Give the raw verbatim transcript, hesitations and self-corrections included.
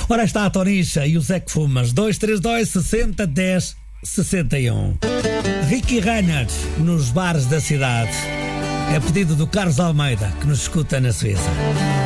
Ora está a Tonicha e o Zé que Fumas. dois três dois, sessenta, dez, sessenta e um. Ricky Reinhardt nos bares da cidade. É pedido do Carlos Almeida, que nos escuta na Suíça.